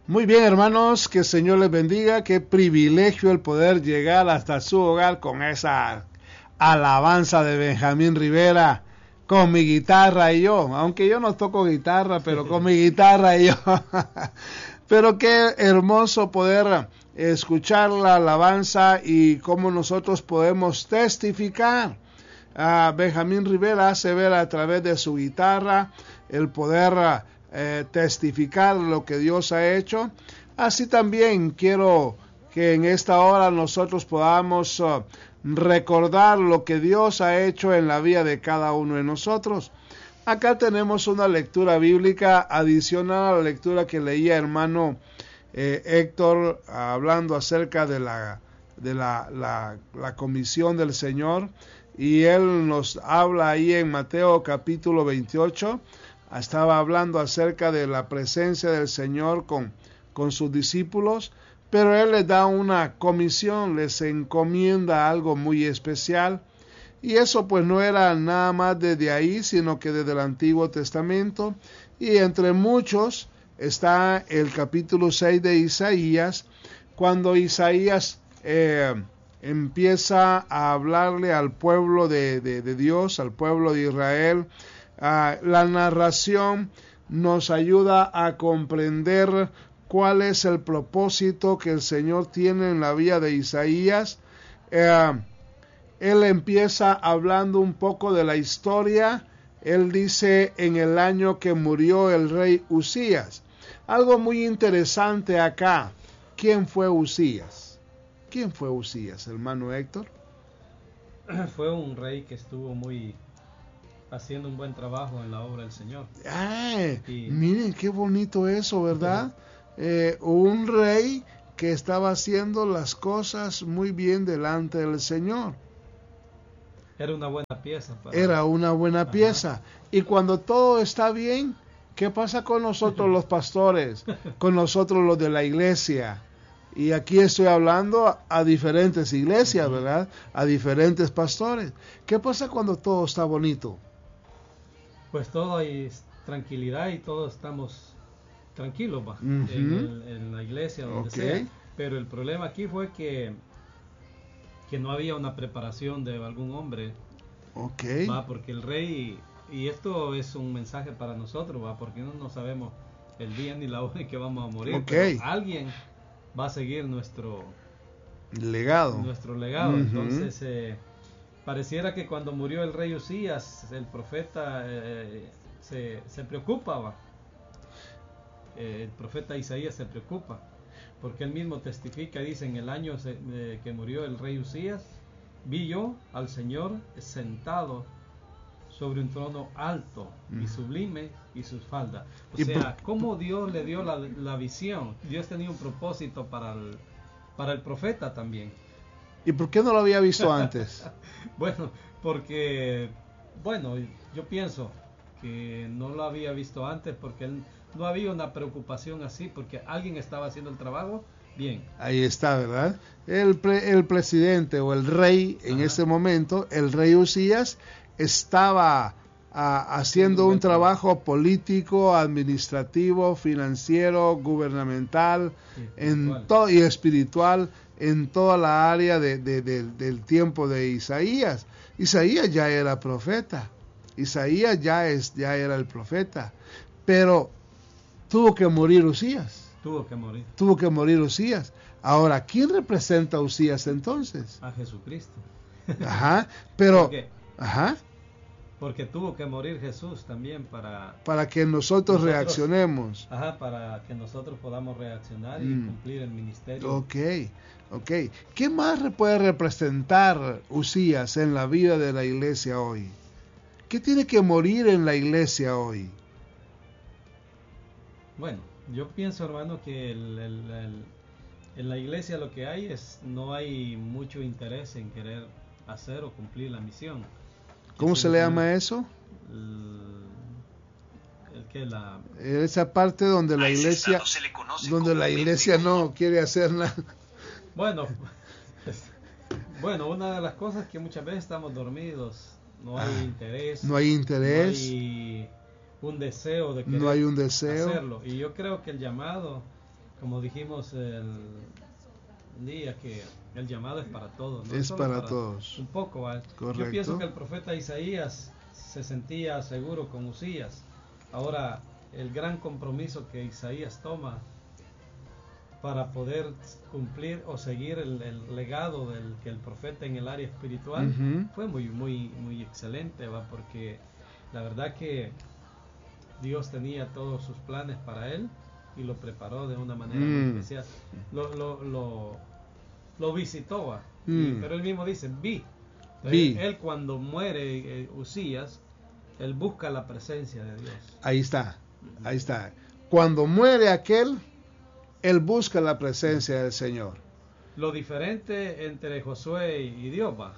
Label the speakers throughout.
Speaker 1: Muy bien, hermanos, que el Señor les bendiga. Qué privilegio el poder llegar hasta su hogar con esa alabanza de Benjamín Rivera, con mi guitarra y yo, aunque yo no toco guitarra, pero con mi guitarra y yo. Pero qué hermoso poder escuchar la alabanza y cómo nosotros podemos testificar. Benjamín Rivera hace ver a través de su guitarra el poder testificar lo que Dios ha hecho. Así también quiero que en esta hora nosotros podamos recordar lo que Dios ha hecho en la vida de cada uno de nosotros. Acá tenemos una lectura bíblica adicional a la lectura que leía hermano Héctor, hablando acerca de la comisión del Señor, y él nos habla ahí en Mateo capítulo 28. Estaba hablando acerca de la presencia del Señor con sus discípulos, pero él les da una comisión, les encomienda algo muy especial, y eso pues no era nada más desde ahí, sino que desde el Antiguo Testamento, y entre muchos está el capítulo 6 de Isaías, cuando Isaías empieza a hablarle al pueblo de Dios, al pueblo de Israel. La narración nos ayuda a comprender cuál es el propósito que el Señor tiene en la vida de Isaías. Él empieza hablando un poco de la historia. Él dice en el año que murió el rey Usías. Algo muy interesante acá. ¿Quién fue Usías? ¿Quién fue Usías, hermano Héctor?
Speaker 2: Fue un rey que estuvo haciendo un buen trabajo en la obra del Señor.
Speaker 1: Miren qué bonito eso, ¿verdad? Un rey que estaba haciendo las cosas muy bien delante del Señor.
Speaker 2: Era una buena pieza.
Speaker 1: Era una buena pieza. Y cuando todo está bien, ¿qué pasa con nosotros los pastores? Con nosotros los de la iglesia. Y aquí estoy hablando a diferentes iglesias, ¿verdad? A diferentes pastores. ¿Qué pasa cuando todo está bonito?
Speaker 2: Pues todo hay tranquilidad y todos estamos tranquilos, en la iglesia, donde sea. Pero el problema aquí fue que no había una preparación de algún hombre. Porque el rey, y esto es un mensaje para nosotros, porque no sabemos el día ni la hora en que vamos a morir. Pero alguien va a seguir nuestro legado. Entonces pareciera que cuando murió el rey Usías, el profeta se preocupaba. El profeta Isaías se preocupa, porque él mismo testifica, dice, en el año que murió el rey Usías, vi yo al Señor sentado sobre un trono alto y sublime, y sus faldas. O sea, cómo Dios le dio la visión. Dios tenía un propósito para el profeta también.
Speaker 1: ¿Y por qué no lo había visto antes?
Speaker 2: Porque yo pienso que no lo había visto antes porque no había una preocupación así, porque alguien estaba haciendo el trabajo bien.
Speaker 1: Ahí está, ¿verdad? El presidente o el rey en ese momento, el rey Usías, estaba haciendo un trabajo político, administrativo, financiero, gubernamental, y espiritual en toda la área del tiempo de Isaías. Isaías ya era profeta. Isaías ya era el profeta. Pero tuvo que morir Usías. Tuvo que morir Usías. Ahora, ¿quién representa a Usías entonces?
Speaker 2: A Jesucristo.
Speaker 1: Pero...
Speaker 2: Porque tuvo que morir Jesús también
Speaker 1: para que nosotros reaccionemos.
Speaker 2: Para que nosotros podamos reaccionar y cumplir el ministerio.
Speaker 1: ¿Qué más puede representar Usías en la vida de la iglesia hoy? ¿Qué tiene que morir en la iglesia hoy?
Speaker 2: Bueno, yo pienso, hermano, que en la iglesia lo que hay no hay mucho interés en querer hacer o cumplir la misión.
Speaker 1: ¿Cómo se le llama eso? Esa parte donde la iglesia no quiere hacer nada.
Speaker 2: Bueno, una de las cosas que muchas veces estamos dormidos, no hay interés.
Speaker 1: No hay interés.
Speaker 2: No hay un deseo de querer
Speaker 1: no hay un deseo.
Speaker 2: hacerlo. Y yo creo que el llamado como dijimos el día, que el llamado es para todos, no
Speaker 1: es para todos.
Speaker 2: Un poco, ¿vale?
Speaker 1: Correcto.
Speaker 2: Yo pienso que el profeta Isaías se sentía seguro con Usías. Ahora, el gran compromiso que Isaías toma para poder cumplir o seguir el legado del que el profeta en el área espiritual fue muy excelente, ¿va? Porque la verdad que Dios tenía todos sus planes para él y lo preparó de una manera muy especial. Lo visitó, ¿va? Pero él mismo dice, vi. Él cuando muere Usías, él busca la presencia de Dios.
Speaker 1: Ahí está. Cuando muere aquel, él busca la presencia del Señor.
Speaker 2: Lo diferente entre Josué y Dios, va.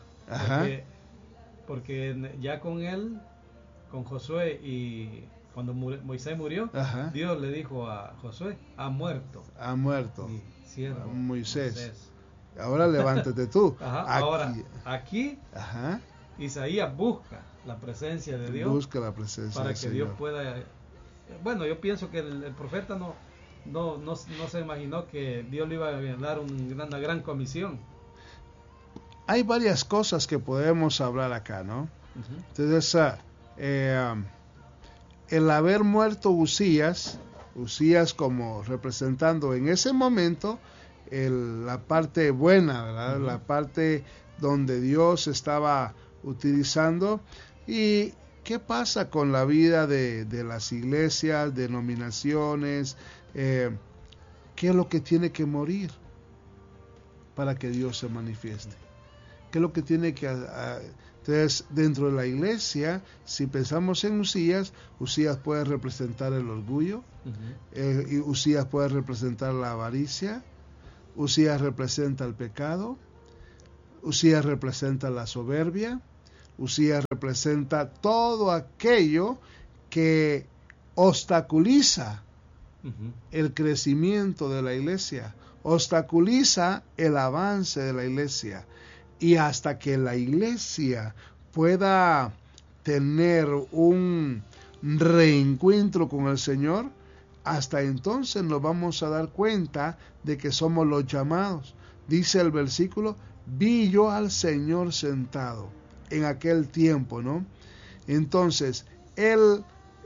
Speaker 2: Porque ya con él, con Josué, y cuando Moisés murió, Dios le dijo a Josué, ha muerto.
Speaker 1: Mi
Speaker 2: siervo
Speaker 1: Moisés. Ahora levántate tú.
Speaker 2: Ahora, aquí, Isaías busca la presencia de Dios.
Speaker 1: Busca la presencia
Speaker 2: para
Speaker 1: del
Speaker 2: que
Speaker 1: Señor.
Speaker 2: Dios pueda. Bueno, yo pienso que el profeta no se imaginó que Dios le iba a dar una gran comisión.
Speaker 1: Hay varias cosas que podemos hablar acá, ¿no? Entonces, el haber muerto Usías como representando en ese momento la parte buena, ¿verdad? La parte donde Dios estaba utilizando. ¿Y qué pasa con la vida de las iglesias, denominaciones? ¿Qué es lo que tiene que morir para que Dios se manifieste? ¿Qué es lo que tiene que... Entonces, dentro de la iglesia, si pensamos en Usías puede representar el orgullo, y Usías puede representar la avaricia, Usías representa el pecado, Usías representa la soberbia, Usías representa todo aquello que obstaculiza el crecimiento de la iglesia, obstaculiza el avance de la iglesia. Y hasta que la iglesia pueda tener un reencuentro con el Señor, hasta entonces nos vamos a dar cuenta de que somos los llamados. Dice el versículo, vi yo al Señor sentado en aquel tiempo, ¿no? Entonces, él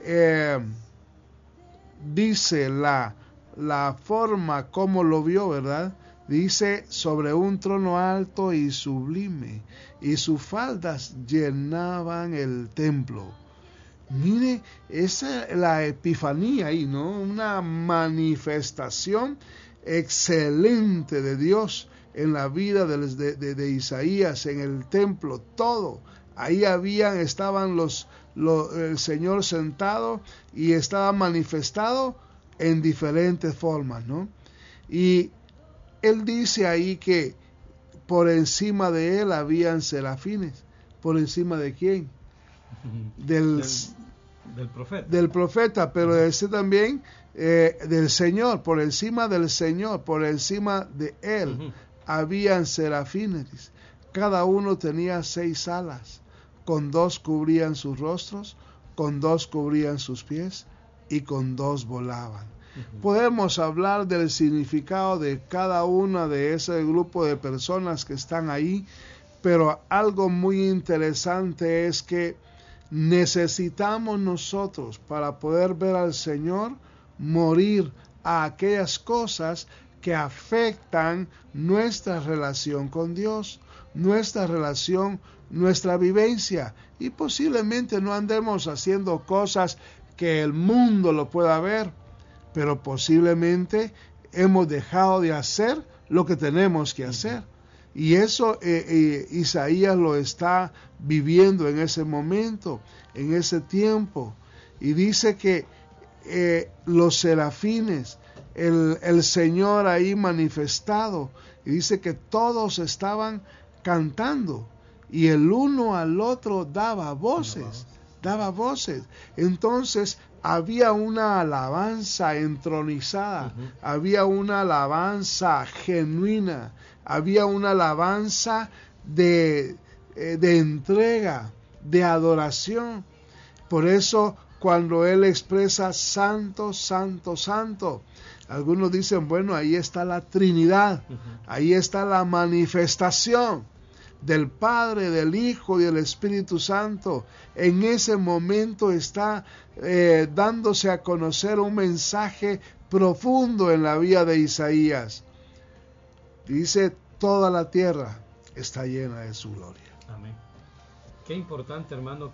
Speaker 1: dice la forma como lo vio, ¿verdad? Dice, sobre un trono alto y sublime, y sus faldas llenaban el templo. Mire, esa es la epifanía ahí, ¿no? Una manifestación excelente de Dios en la vida de Isaías, en el templo, todo. Ahí estaban el Señor sentado y estaba manifestado en diferentes formas, ¿no? Y él dice ahí que por encima de él habían serafines. ¿Por encima de quién? Del
Speaker 2: profeta.
Speaker 1: Del profeta, pero ese también del Señor, por encima del Señor, por encima de él, habían serafines. Cada uno tenía 6 alas, con 2 cubrían sus rostros, con 2 cubrían sus pies y con 2 volaban. Podemos hablar del significado de cada una de ese grupo de personas que están ahí, pero algo muy interesante es que necesitamos nosotros, para poder ver al Señor, morir a aquellas cosas que afectan nuestra relación con Dios, nuestra relación, nuestra vivencia, y posiblemente no andemos haciendo cosas que el mundo lo pueda ver, pero posiblemente hemos dejado de hacer lo que tenemos que hacer. Y eso Isaías lo está viviendo en ese momento, en ese tiempo. Y dice que los serafines, el Señor ahí manifestado, y dice que todos estaban cantando, y el uno al otro daba voces. Entonces había una alabanza entronizada, había una alabanza genuina, había una alabanza de entrega, de adoración. Por eso cuando Él expresa santo, santo, santo. Algunos dicen, bueno, ahí está la Trinidad, ahí está la manifestación del Padre, del Hijo y del Espíritu Santo. En ese momento está dándose a conocer un mensaje profundo en la vida de Isaías. Dice, toda la tierra está llena de su gloria.
Speaker 2: Amén. Qué importante, hermano,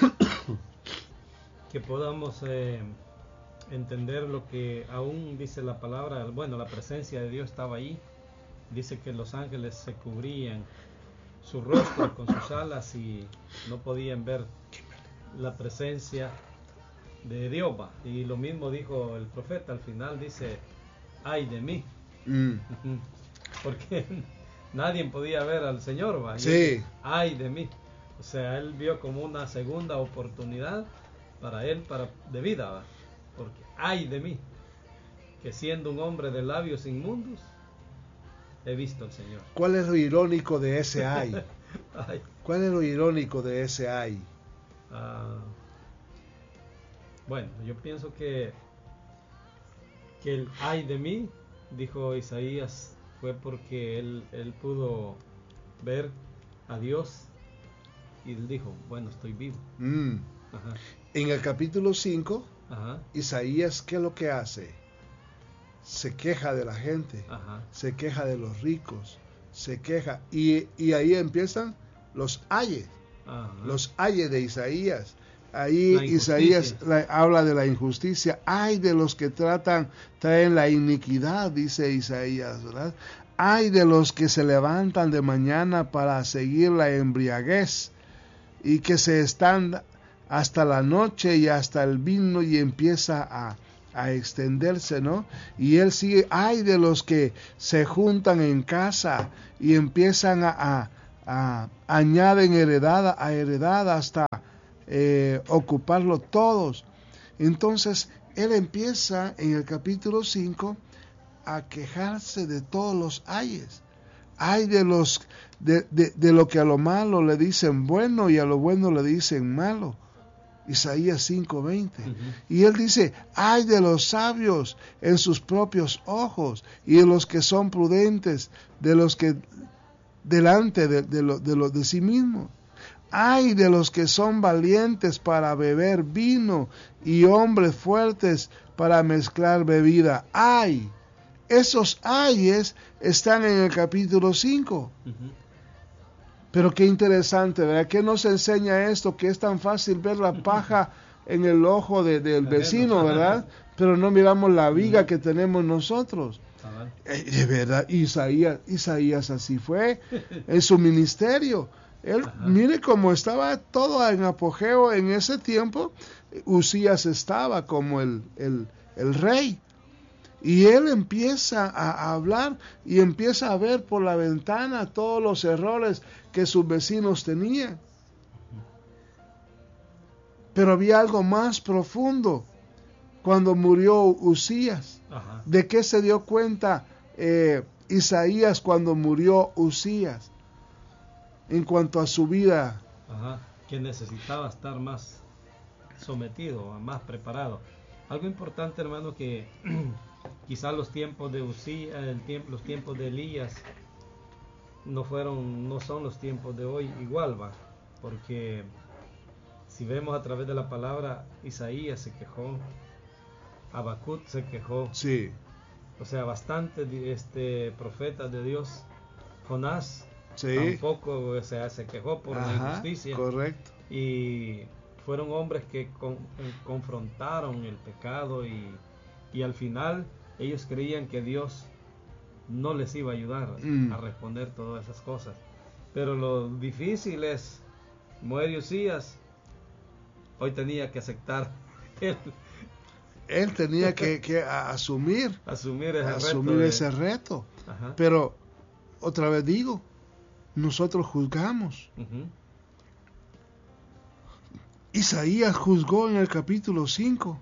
Speaker 2: que podamos entender lo que aún dice la palabra. Bueno, la presencia de Dios estaba ahí. Dice que los ángeles se cubrían su rostro con sus alas y no podían ver la presencia de Dios. Y lo mismo dijo el profeta al final, dice, ay de mí. Porque nadie podía ver al Señor, ¿va?
Speaker 1: Sí.
Speaker 2: Ay de mí. O sea, él vio como una segunda oportunidad para él, de vida, ¿va? Porque ay de mí, que siendo un hombre de labios inmundos, he visto al Señor.
Speaker 1: ¿Cuál es lo irónico de ese ay?
Speaker 2: Ay.
Speaker 1: ¿Cuál es lo irónico de ese ay?
Speaker 2: Bueno, yo pienso que el ay de mí, dijo Isaías, fue porque él pudo ver a Dios y él dijo, bueno, estoy vivo.
Speaker 1: Ajá. En el capítulo 5,
Speaker 2: ajá,
Speaker 1: Isaías, ¿qué es lo que hace? Se queja de la gente,
Speaker 2: ajá,
Speaker 1: se queja de los ricos, se queja, y ahí empiezan los ayes, los ayes de Isaías. Ahí Isaías habla de la injusticia. Ay de los que traen la iniquidad, dice Isaías, ¿verdad? Ay de los que se levantan de mañana para seguir la embriaguez y que se están hasta la noche y hasta el vino y empieza a extenderse, ¿no? Y él sigue, ay de los que se juntan en casa y empiezan a añaden heredad a heredad hasta ocuparlo todos. Entonces él empieza en el capítulo 5 a quejarse de todos los ayes. Hay de los de lo que a lo malo le dicen bueno y a lo bueno le dicen malo. Isaías 5:20. Y él dice, ay de los sabios en sus propios ojos y de los que son prudentes, de los que delante de sí mismos. Ay de los que son valientes para beber vino y hombres fuertes para mezclar bebida. Ay, esos ayes están en el capítulo 5. Pero qué interesante, ¿verdad? ¿Qué nos enseña esto? Que es tan fácil ver la paja en el ojo del vecino, ¿verdad? Pero no miramos la viga que tenemos nosotros. De verdad, Isaías así fue en su ministerio. Él, mire cómo estaba todo en apogeo en ese tiempo. Usías estaba como el rey. Y él empieza a hablar y empieza a ver por la ventana todos los errores que sus vecinos tenían. Pero había algo más profundo cuando murió Usías. ¿De qué se dio cuenta Isaías cuando murió Usías? En cuanto a su vida.
Speaker 2: Que necesitaba estar más sometido, más preparado. Algo importante, hermano, que quizás los tiempos de Usías, los tiempos de Elías no son los tiempos de hoy igual, va, porque si vemos a través de la palabra, Isaías se quejó, Habacuc se quejó,
Speaker 1: sí.
Speaker 2: O sea, bastantes profetas de Dios, Jonás,
Speaker 1: sí.
Speaker 2: Tampoco, o sea, se quejó por la injusticia.
Speaker 1: Correcto.
Speaker 2: Y fueron hombres que confrontaron el pecado y al final ellos creían que Dios no les iba a ayudar a responder todas esas cosas. Pero lo difícil es, muere Usías, hoy tenía que aceptar
Speaker 1: él tenía que asumir ese reto. Pero otra vez digo, nosotros juzgamos. Isaías juzgó en el capítulo 5.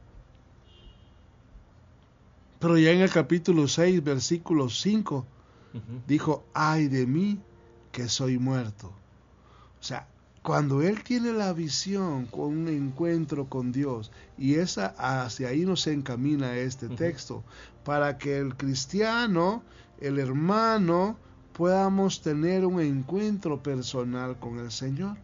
Speaker 1: Pero ya en el capítulo 6, versículo 5, dijo, ay de mí que soy muerto. O sea, Cuando él tiene la visión con un encuentro con Dios, y hacia ahí nos encamina este texto, para que el cristiano, el hermano, podamos tener un encuentro personal con el Señor.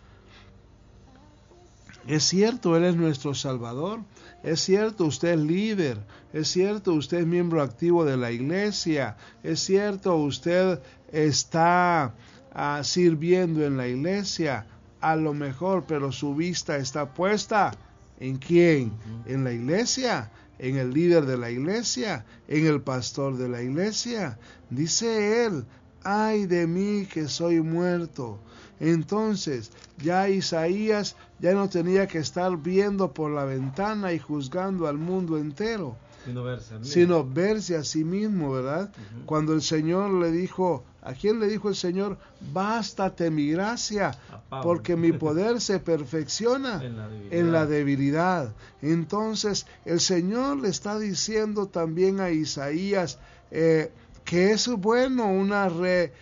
Speaker 1: Es cierto, Él es nuestro Salvador. Es cierto, usted es líder. Es cierto, usted es miembro activo de la iglesia. Es cierto, usted está sirviendo en la iglesia. A lo mejor, pero su vista está puesta ¿en quién? En la iglesia, en el líder de la iglesia, en el pastor de la iglesia. Dice él: ay de mí que soy muerto. Entonces ya Isaías ya no tenía que estar viendo por la ventana y juzgando al mundo entero, sino verse a sí mismo, ¿verdad? Cuando el Señor le dijo, ¿a quién le dijo el Señor? Bástate mi gracia, porque mi poder se perfecciona en la debilidad. Entonces el Señor le está diciendo también a Isaías que es bueno una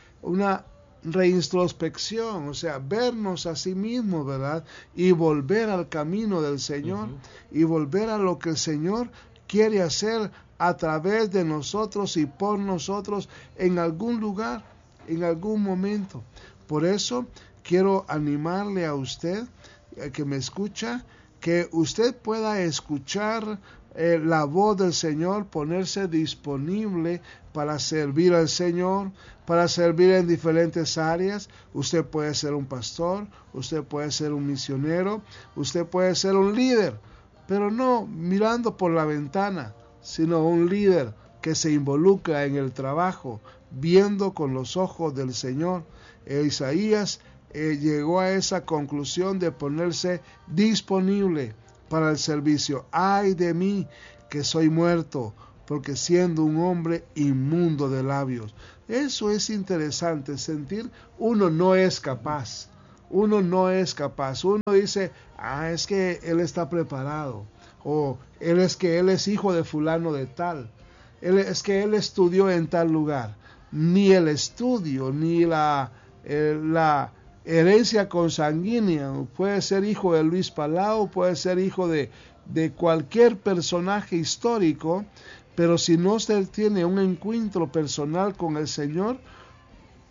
Speaker 1: reintrospección, o sea, vernos a sí mismo, ¿verdad? Y volver al camino del Señor, y volver a lo que el Señor quiere hacer a través de nosotros y por nosotros en algún lugar, en algún momento. Por eso quiero animarle a usted que me escucha, que usted pueda escuchar la voz del Señor, ponerse disponible para servir al Señor, para servir en diferentes áreas. Usted puede ser un pastor, usted puede ser un misionero, usted puede ser un líder, pero no mirando por la ventana, sino un líder que se involucra en el trabajo, viendo con los ojos del Señor. Isaías llegó a esa conclusión de ponerse disponible para el servicio. Ay de mí que soy muerto, porque siendo un hombre inmundo de labios. Eso es interesante, sentir uno no es capaz. Uno no es capaz. Uno dice, es que él está preparado, o él es hijo de fulano de tal, es que él estudió en tal lugar. Ni el estudio, ni la herencia consanguínea. Puede ser hijo de Luis Palau, puede ser hijo de cualquier personaje histórico, pero si no se tiene un encuentro personal con el Señor,